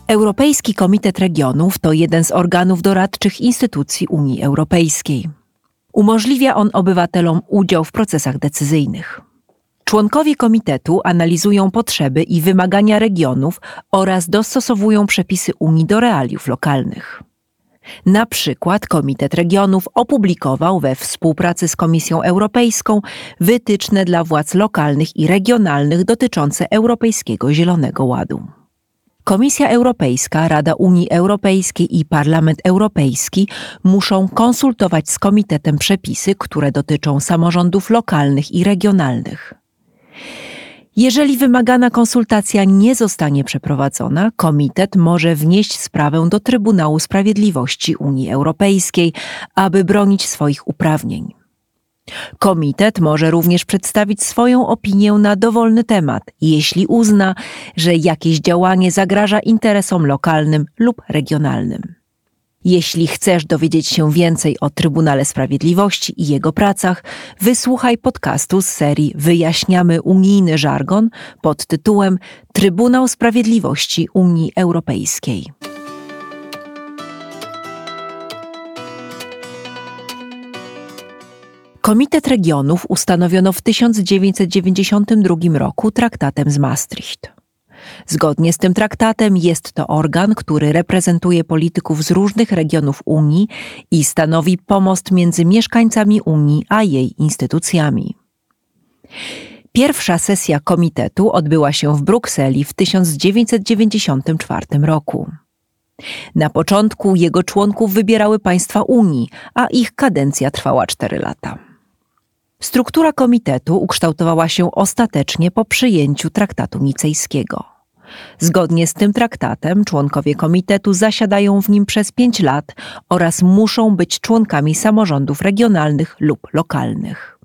Europejski Komitet Regionów to jeden z organów doradczych instytucji Unii Europejskiej. Umożliwia on obywatelom udział w procesach decyzyjnych. Członkowie komitetu analizują potrzeby i wymagania regionów oraz dostosowują przepisy Unii do realiów lokalnych. Na przykład Komitet Regionów opublikował we współpracy z Komisją Europejską wytyczne dla władz lokalnych i regionalnych dotyczące Europejskiego Zielonego Ładu. Komisja Europejska, Rada Unii Europejskiej i Parlament Europejski muszą konsultować z komitetem przepisy, które dotyczą samorządów lokalnych i regionalnych. Jeżeli wymagana konsultacja nie zostanie przeprowadzona, komitet może wnieść sprawę do Trybunału Sprawiedliwości Unii Europejskiej, aby bronić swoich uprawnień. Komitet może również przedstawić swoją opinię na dowolny temat, jeśli uzna, że jakieś działanie zagraża interesom lokalnym lub regionalnym. Jeśli chcesz dowiedzieć się więcej o Trybunale Sprawiedliwości i jego pracach, wysłuchaj podcastu z serii Wyjaśniamy unijny żargon pod tytułem Trybunał Sprawiedliwości Unii Europejskiej. Komitet Regionów ustanowiono w 1992 roku traktatem z Maastricht. Zgodnie z tym traktatem jest to organ, który reprezentuje polityków z różnych regionów Unii i stanowi pomost między mieszkańcami Unii a jej instytucjami. Pierwsza sesja komitetu odbyła się w Brukseli w 1994 roku. Na początku jego członków wybierały państwa Unii, a ich kadencja trwała 4 lata. Struktura komitetu ukształtowała się ostatecznie po przyjęciu traktatu nicejskiego. Zgodnie z tym traktatem członkowie komitetu zasiadają w nim przez 5 lat oraz muszą być członkami samorządów regionalnych lub lokalnych.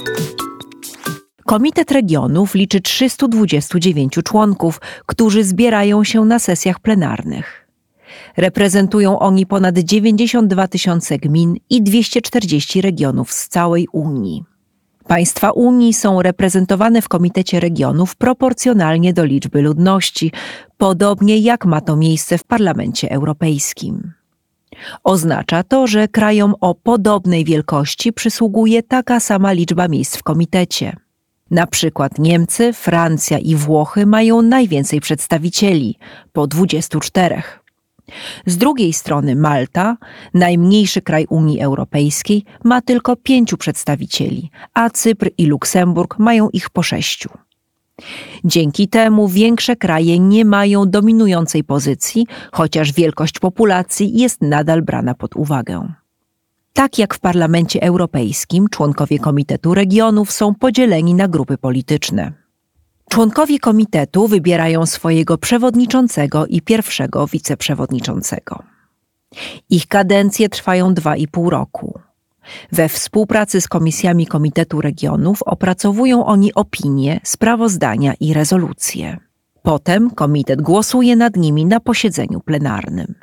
Komitet Regionów liczy 329 członków, którzy zbierają się na sesjach plenarnych. Reprezentują oni ponad 92 tysiące gmin i 240 regionów z całej Unii. Państwa Unii są reprezentowane w Komitecie Regionów proporcjonalnie do liczby ludności, podobnie jak ma to miejsce w Parlamencie Europejskim. Oznacza to, że krajom o podobnej wielkości przysługuje taka sama liczba miejsc w komitecie. Na przykład Niemcy, Francja i Włochy mają najwięcej przedstawicieli, po 24. Z drugiej strony Malta, najmniejszy kraj Unii Europejskiej, ma tylko 5 przedstawicieli, a Cypr i Luksemburg mają ich po 6. Dzięki temu większe kraje nie mają dominującej pozycji, chociaż wielkość populacji jest nadal brana pod uwagę. Tak jak w Parlamencie Europejskim, członkowie Komitetu Regionów są podzieleni na grupy polityczne. Członkowie komitetu wybierają swojego przewodniczącego i pierwszego wiceprzewodniczącego. Ich kadencje trwają 2,5 roku. We współpracy z komisjami Komitetu Regionów opracowują oni opinie, sprawozdania i rezolucje. Potem komitet głosuje nad nimi na posiedzeniu plenarnym.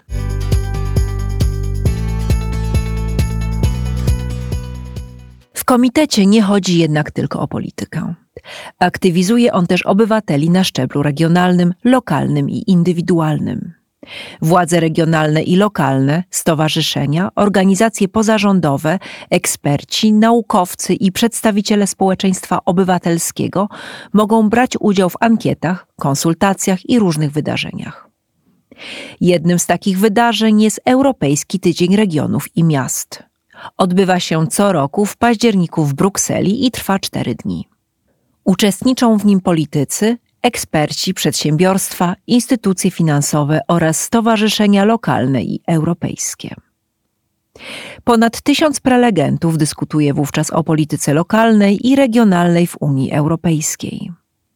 W komitecie nie chodzi jednak tylko o politykę. Aktywizuje on też obywateli na szczeblu regionalnym, lokalnym i indywidualnym. Władze regionalne i lokalne, stowarzyszenia, organizacje pozarządowe, eksperci, naukowcy i przedstawiciele społeczeństwa obywatelskiego mogą brać udział w ankietach, konsultacjach i różnych wydarzeniach. Jednym z takich wydarzeń jest Europejski Tydzień Regionów i Miast. Odbywa się co roku w październiku w Brukseli i trwa 4 dni. Uczestniczą w nim politycy, eksperci, przedsiębiorstwa, instytucje finansowe oraz stowarzyszenia lokalne i europejskie. Ponad 1000 prelegentów dyskutuje wówczas o polityce lokalnej i regionalnej w Unii Europejskiej.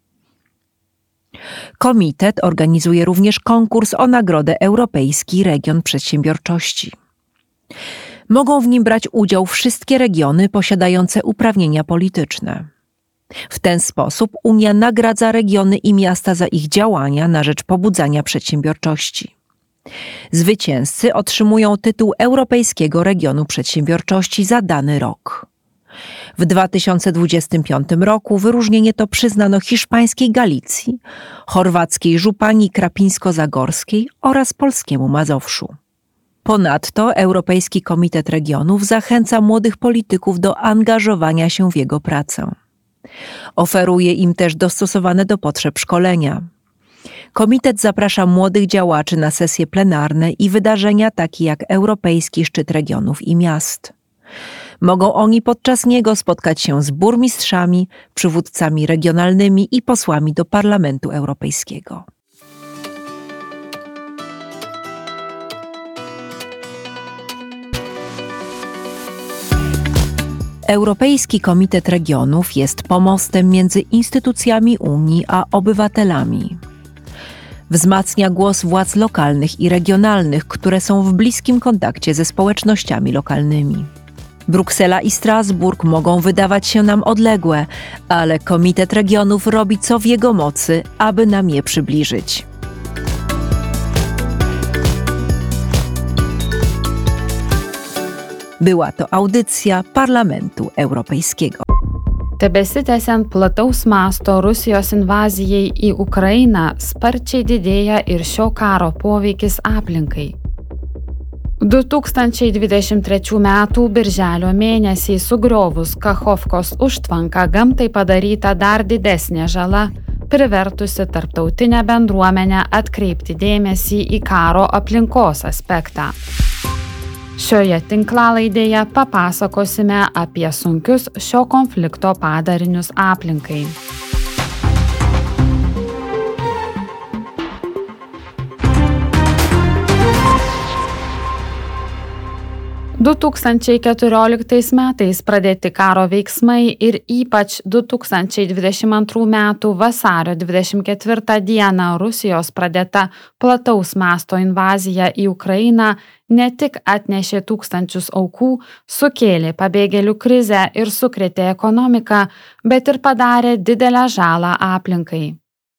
Komitet organizuje również konkurs o nagrodę Europejski Region Przedsiębiorczości. Mogą w nim brać udział wszystkie regiony posiadające uprawnienia polityczne. W ten sposób Unia nagradza regiony i miasta za ich działania na rzecz pobudzania przedsiębiorczości. Zwycięzcy otrzymują tytuł Europejskiego Regionu Przedsiębiorczości za dany rok. W 2025 roku wyróżnienie to przyznano hiszpańskiej Galicji, chorwackiej Żupanii Krapińsko-Zagorskiej oraz polskiemu Mazowszu. Ponadto Europejski Komitet Regionów zachęca młodych polityków do angażowania się w jego pracę. Oferuje im też dostosowane do potrzeb szkolenia. Komitet zaprasza młodych działaczy na sesje plenarne i wydarzenia takie jak Europejski Szczyt Regionów i Miast. Mogą oni podczas niego spotkać się z burmistrzami, przywódcami regionalnymi i posłami do Parlamentu Europejskiego. Europejski Komitet Regionów jest pomostem między instytucjami Unii a obywatelami. Wzmacnia głos władz lokalnych i regionalnych, które są w bliskim kontakcie ze społecznościami lokalnymi. Bruksela i Strasburg mogą wydawać się nam odległe, ale Komitet Regionów robi co w jego mocy, aby nam je przybliżyć. Była to audycja Parlamentu Europejskiego. Tebesitęsiant plataus masto Rusijos invazijai į Ukrainą sparčiai didėja ir šio karo poveikis aplinkai. 2023 metų birželio mėnesį sugriovus Kachovkos užtvanką gamtai padaryta dar didesnė žala, privertusi tarptautinę bendruomenę atkreipti dėmesį į karo aplinkos aspektą. Šioje tinklalaidėje papasakosime apie sunkius šio konflikto padarinius aplinkai. – 2014 metais pradėti karo veiksmai ir ypač 2022 metų vasario 24 dieną Rusijos pradėta plataus masto invazija į Ukrainą ne tik atnešė tūkstančius aukų, sukėlė pabėgėlių krizę ir sukrėtė ekonomiką, bet ir padarė didelę žalą aplinkai.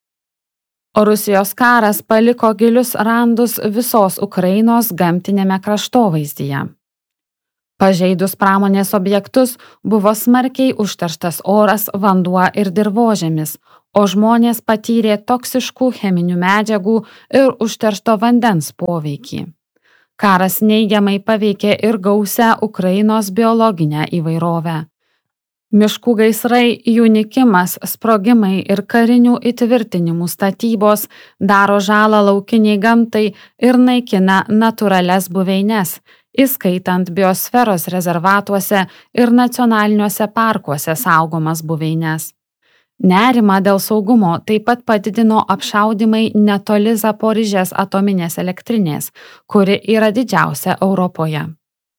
Rusijos karas paliko gilius randus visos Ukrainos gamtinėme kraštovaizdyje. Pažeidus pramonės objektus buvo smarkiai užterštas oras, vanduo ir dirvožemis, o žmonės patyrė toksiškų cheminių medžiagų ir užteršto vandens poveikį. Karas neigiamai paveikė ir gausią Ukrainos biologinę įvairovę. Miškų gaisrai, jų nykimas, sprogimai ir karinių įtvirtinimų statybos daro žalą laukiniai gamtai ir naikina natūralias buveines, įskaitant biosferos rezervatuose ir nacionaliniuose parkuose saugomas buveines. Nerimą dėl saugumo taip pat padidino apšaudymai netoli Zaporižės atominės elektrinės, kuri yra didžiausia Europoje.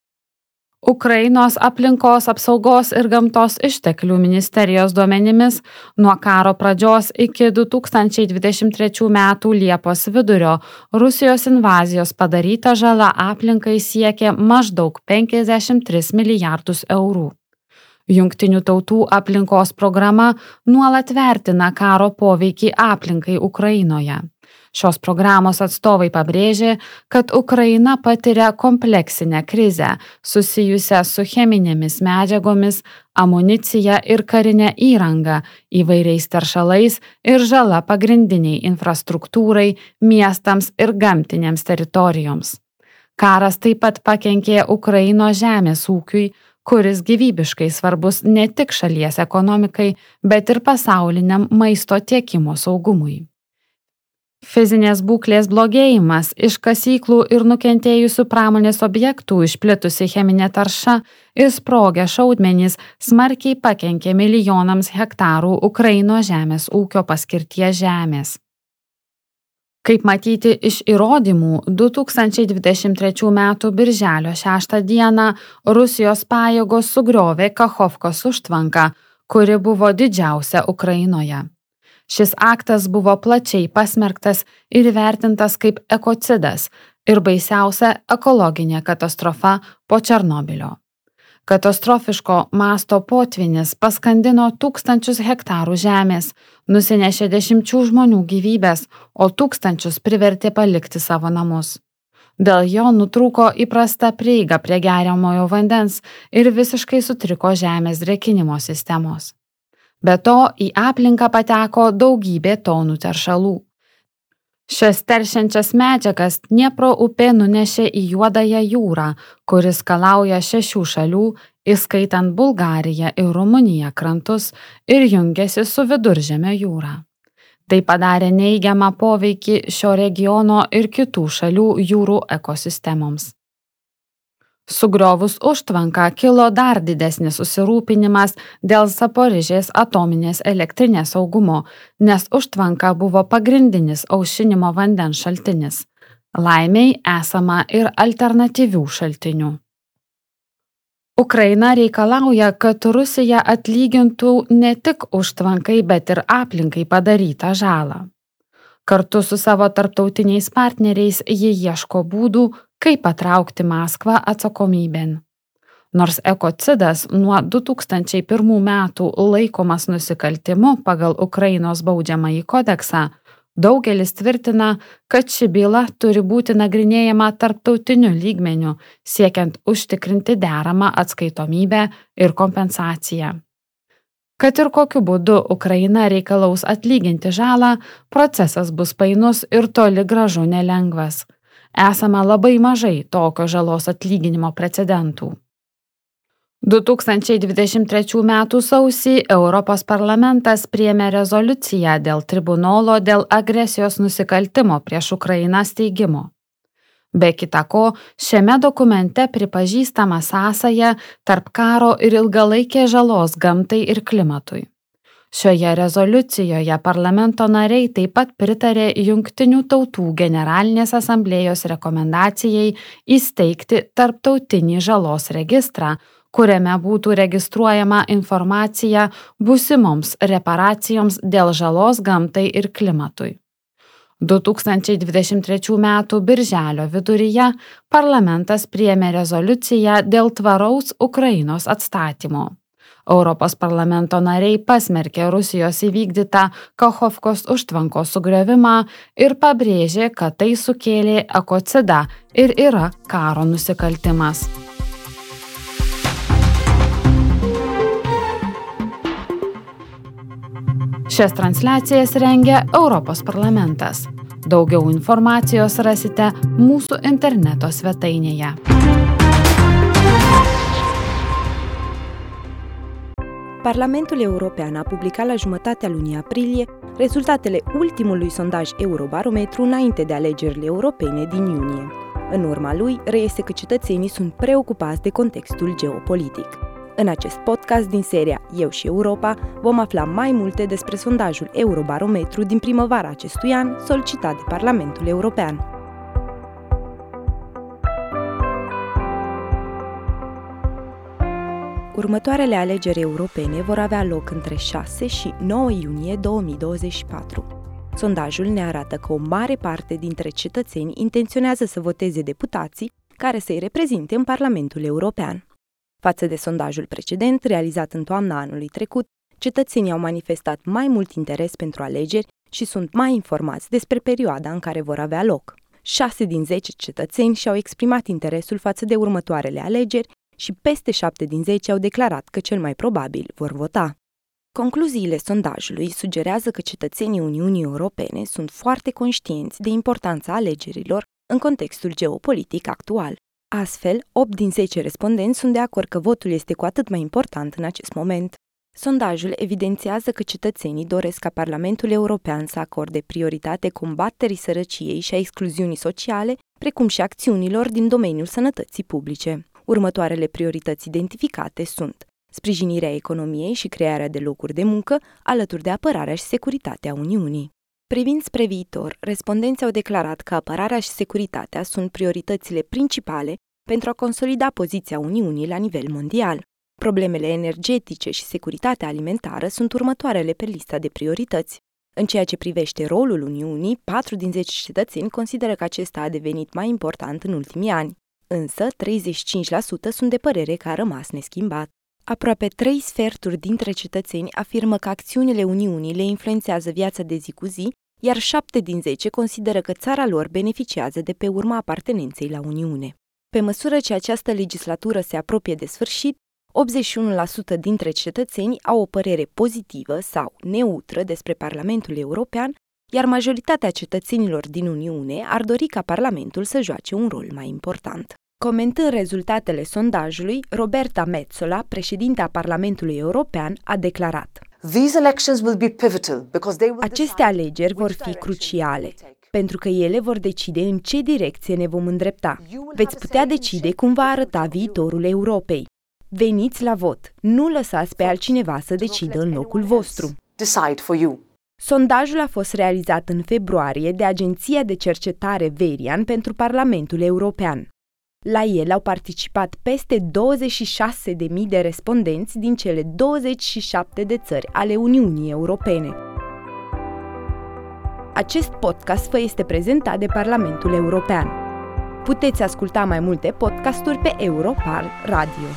Ukrainos aplinkos apsaugos ir gamtos išteklių ministerijos duomenimis nuo karo pradžios iki 2023 metų Liepos vidurio Rusijos invazijos padaryta žala aplinkai siekė maždaug 53 milijardus eurų. Jungtinių tautų aplinkos programa nuolat vertina karo poveikį aplinkai Ukrainoje. Šios programos atstovai pabrėžė, kad Ukraina patiria kompleksinę krizę susijusią su cheminėmis medžiagomis, amunicija ir karinė įranga, įvairiais teršalais ir žala pagrindiniai infrastruktūrai, miestams ir gamtinėms teritorijoms. Karas taip pat pakenkė Ukrainos žemės ūkiui, kuris gyvybiškai svarbus ne tik šalies ekonomikai, bet ir pasauliniam maisto tiekimo saugumui. Fizinės būklės blogėjimas, iš kasyklų ir nukentėjusių pramonės objektų išplitusi cheminė tarša ir sprogę šaudmenys smarkiai pakenkė milijonams hektarų Ukrainos žemės ūkio paskirties žemės. Kaip matyti iš įrodymų, 2023 metų birželio 6 dieną Rusijos pajėgos sugriovė Kachovkos užtvanką, kuri buvo didžiausia Ukrainoje. Šis aktas buvo plačiai pasmerktas ir įvertintas kaip ekocidas ir baisiausia ekologinė katastrofa po Černobylio. Katastrofiško masto potvynis paskandino tūkstančius hektarų žemės, nusinešė 10 žmonių gyvybės, o tūkstančius privertė palikti savo namus. Dėl jo nutrūko įprasta prieiga prie geriamojo vandens ir visiškai sutriko žemės drėkinimo sistemos. Be to, į aplinką pateko daugybė tonų teršalų. Šias teršiančias medžiagas Dniepro upė nunešė į Juodąją jūrą, kuris skalauja 6 šalių, įskaitant Bulgariją ir Rumuniją krantus, ir jungiasi su Viduržemio jūra. Tai padarė neigiamą poveikį šio regiono ir kitų šalių jūrų ekosistemoms. Sugriovus užtvanką kilo dar didesnis susirūpinimas dėl Zaporižės atominės elektrinės saugumo, nes užtvanka buvo pagrindinis aušinimo vandens šaltinis. Laimiai esama ir alternatyvių šaltinių. Ukraina reikalauja, kad Rusija atlygintų ne tik užtvankai, bet ir aplinkai padarytą žalą. Kartu su savo tarptautiniais partneriais ji ieško būdų, kaip patraukti Maskvą atsakomybėn. Nors ekocidas nuo 2001 metų laikomas nusikaltimu pagal Ukrainos baudžiamąjį kodeksą, daugelis tvirtina, kad ši byla turi būti nagrinėjama tarptautiniu lygmeniu, siekiant užtikrinti deramą atskaitomybę ir kompensaciją. Kad ir kokiu būdu Ukraina reikalaus atlyginti žalą, procesas bus painus ir toli gražu nelengvas. Esama labai mažai tokio žalos atlyginimo precedentų. 2023 m. sausį Europos parlamentas priėmė rezoliuciją dėl tribunolo dėl agresijos nusikaltimo prieš Ukrainą steigimo. Be kita ko, šiame dokumente pripažįstama sąsaja tarp karo ir ilgalaikės žalos gamtai ir klimatui. Šioje rezoliucijoje parlamento nariai taip pat pritarė Jungtinių tautų generalinės asamblėjos rekomendacijai įsteigti tarptautinį žalos registrą, kuriame būtų registruojama informacija būsimoms reparacijoms dėl žalos gamtai ir klimatui. 2023 m. birželio viduryje parlamentas priėmė rezoliuciją dėl tvaraus Ukrainos atstatymo. Europos parlamento nariai pasmerkė Rusijos įvykdytą Kachovkos užtvankos sugriovimą ir pabrėžė, kad tai sukėlė ekocidą ir yra karo nusikaltimas. Šias transliacijas rengia Europos parlamentas. Daugiau informacijos rasite mūsų interneto svetainėje. Parlamentul European a publicat la jumătatea lunii aprilie rezultatele ultimului sondaj Eurobarometru înainte de alegerile europene din iunie. În urma lui, reiese că cetățenii sunt preocupați de contextul geopolitic. În acest podcast din seria Eu și Europa vom afla mai multe despre sondajul Eurobarometru din primăvara acestui an, solicitat de Parlamentul European. Următoarele alegeri europene vor avea loc între 6 și 9 iunie 2024. Sondajul ne arată că o mare parte dintre cetățeni intenționează să voteze deputații care să-i reprezinte în Parlamentul European. Față de sondajul precedent, realizat în toamna anului trecut, cetățenii au manifestat mai mult interes pentru alegeri și sunt mai informați despre perioada în care vor avea loc. 6 din 10 cetățeni și-au exprimat interesul față de următoarele alegeri și peste 7 din 10 au declarat că cel mai probabil vor vota. Concluziile sondajului sugerează că cetățenii Uniunii Europene sunt foarte conștienți de importanța alegerilor în contextul geopolitic actual. Astfel, 8 din 10 respondenți sunt de acord că votul este cu atât mai important în acest moment. Sondajul evidențiază că cetățenii doresc ca Parlamentul European să acorde prioritate combaterii sărăciei și a excluziunii sociale, precum și acțiunilor din domeniul sănătății publice. Următoarele priorități identificate sunt sprijinirea economiei și crearea de locuri de muncă, alături de apărarea și securitatea Uniunii. Privind spre viitor, respondenții au declarat că apărarea și securitatea sunt prioritățile principale pentru a consolida poziția Uniunii la nivel mondial. Problemele energetice și securitatea alimentară sunt următoarele pe lista de priorități. În ceea ce privește rolul Uniunii, 4 din 10 cetățeni consideră că acesta a devenit mai important în ultimii ani, însă 35% sunt de părere că a rămas neschimbat. Aproape 3 sferturi dintre cetățeni afirmă că acțiunile Uniunii le influențează viața de zi cu zi iar 7 din 10 consideră că țara lor beneficiază de pe urma apartenenței la Uniune. Pe măsură ce această legislatură se apropie de sfârșit, 81% dintre cetățeni au o părere pozitivă sau neutră despre Parlamentul European, iar majoritatea cetățenilor din Uniune ar dori ca Parlamentul să joace un rol mai important. Comentând rezultatele sondajului, Roberta Metsola, președinta Parlamentului European, a declarat: aceste alegeri vor fi cruciale, pentru că ele vor decide în ce direcție ne vom îndrepta. Veți putea decide cum va arăta viitorul Europei. Veniți la vot, nu lăsați pe altcineva să decidă în locul vostru. Sondajul a fost realizat în februarie de Agenția de Cercetare Verian pentru Parlamentul European. La el au participat peste 26.000 de respondenți din cele 27 de țări ale Uniunii Europene. Acest podcast vă este prezentat de Parlamentul European. Puteți asculta mai multe podcasturi pe Europarl Radio.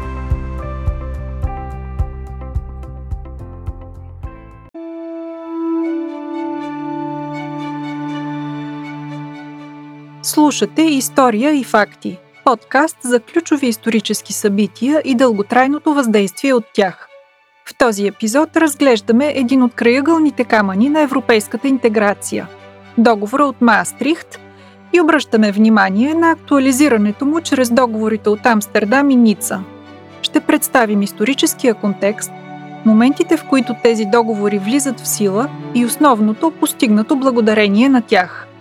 Слушате «История и факти» – подкаст за ключови исторически събития и дълготрайното въздействие от тях. В този епизод разглеждаме един от краягълните камъни на европейската интеграция – договора от Маастрихт, и обръщаме внимание на актуализирането му чрез договорите от Амстердам и Ница. Ще представим историческия контекст, моментите, в които тези договори влизат в сила и основното, постигнато благодарение на тях.